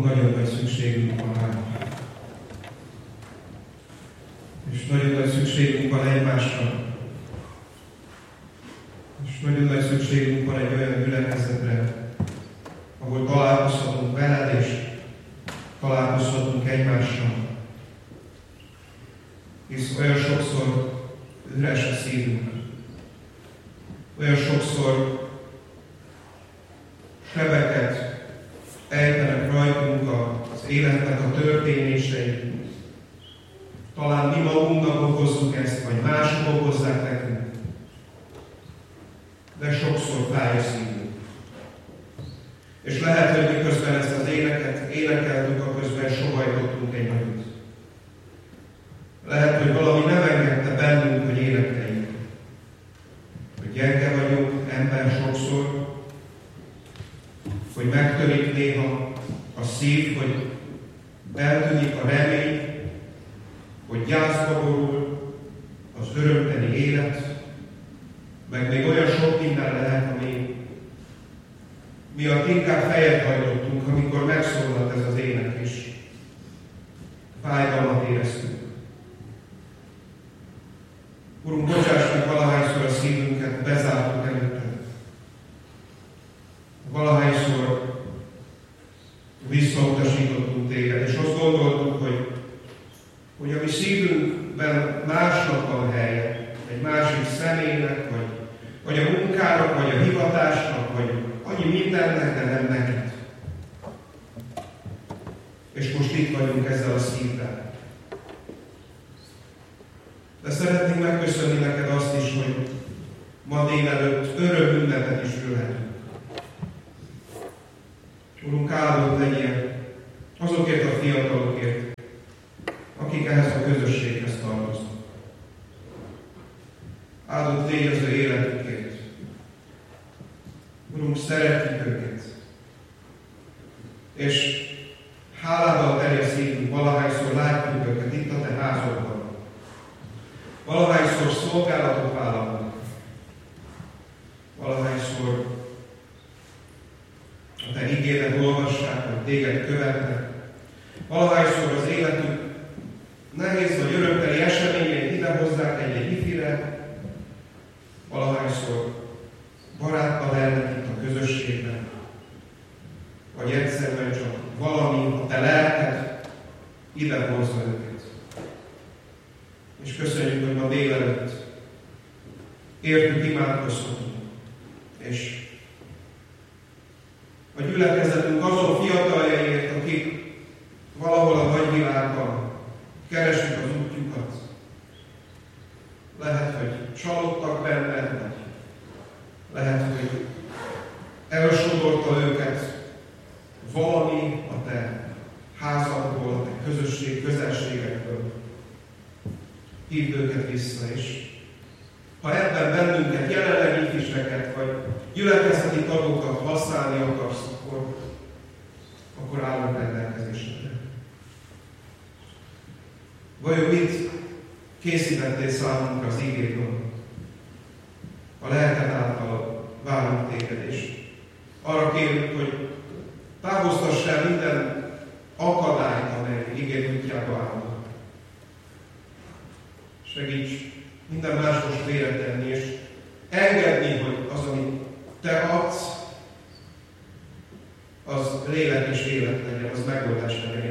Nagyon nagy szükségünk van rá. És nagyon nagy szükségünk van egymásra. És nagyon nagy szükségünk van egy olyan gyülekezetre, ahol találkozhatunk veled, és találkozhatunk egymással. Hisz olyan sokszor üres a szívünk. Olyan sokszor sebeket ejtenek rajtunk az életnek a történései. Talán mi magunknak okozzuk ezt, vagy mások okozzák nekünk. De sokszor fáj a szívünk. És lehet, hogy miközben ezt az éneket énekeltük, aközben sohajtottunk egy nagyot. Lehet, hogy valami nem engedte bennünk, hogy énekeljünk. Hogy gyenge vagyunk, ember sokszor, hogy megtörik néha a szív, hogy eltűnik a remény, hogy gyászba borul az örömteli élet, meg még olyan sok minden lehet, ami miatt inkább fejet hajtottunk, amikor megszólalt ez az ének is. Fájdalmat éreztünk. Urunk, bocsáss meg, valahányszor a szívünket bezártuk előtted. Valahányszor visszautasítottunk téged, és azt gondoltuk, hogy a mi szívünkben másnak van helye, egy másik személynek, vagy a munkának, vagy a hivatásnak, vagy annyi mindennek, de nem neked. És most itt vagyunk ezzel a szívvel. De szeretnénk megköszönni neked azt is, hogy ma délelőtt örömünnepet is ülhetünk. Urunk, áldott legyél azokért a fiatalokért, akik ehhez a közösséghez tartoznak. Áldott légy az ő életükért. Urunk, szeretjük őket. És háláddal terje szívünk, valahányszor látjuk őket itt a te házodban. Valahányszor szolgálatot vállalnak. Valahányszor a te igédet olvassák, vagy téged követnek. Valahányszor az életük nehéz vagy örömteli eseményeit idehozzák egy ifire. Valahányszor baráttal lennek itt a közösségben. Vagy egyszerűen csak valami, a te lelked idehozza őket. És köszönjük, hogy ma délelőtt értük, imádkozhatunk. És a gyülekezetünk azon fiataljaiért, akik valahol a nagyvilágban keresik az útjukat. Lehet, hogy csalódtak benned, vagy lehet, hogy elsodorta őket valami a te házadból, a te közösség, közelségekből. Hívd őket vissza is. Ha ebben bennünket, jelenlegi ifiseket, vagy gyülekezeti tagokat használni akarsz, akkor állunk rendelkezésre. Vajon mit készítettél számunkra az igéből? A lelked által várunk téged, és arra kérjük, hogy távoztass el minden akadályt, amely igéd útjába állnak. Segíts minden más most félretenni, és engedni, hogy az, amit te adsz, az lélek és élet legyen, az megoldás legyen